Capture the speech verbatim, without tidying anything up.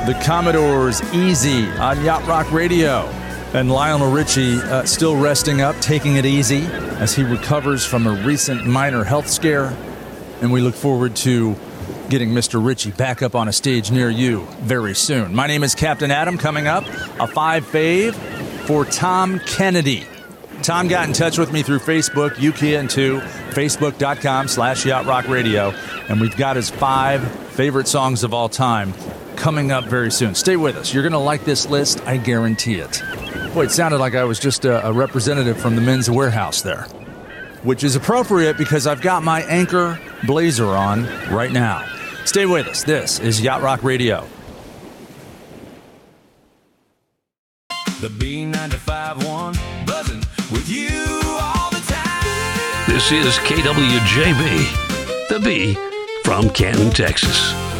The Commodores, Easy on Yacht Rock Radio. And Lionel Richie uh, still resting up, taking it easy as he recovers from a recent minor health scare. And we look forward to getting Mister Richie back up on a stage near you very soon. My name is Captain Adam. Coming up, a five fave for Tom Kennedy. Tom got in touch with me through Facebook. You can too. Facebook.com slash Yacht Rock Radio. And we've got his five favorite songs of all time coming up very soon. Stay with us. You're going to like this list. I guarantee it. Boy, it sounded like I was just a, a representative from the Men's Warehouse there, which is appropriate because I've got my Anchor blazer on right now. Stay with us. This is Yacht Rock Radio. The B ninety-five one buzzing with you all the time. This is K W J B, the B from Canton, Texas.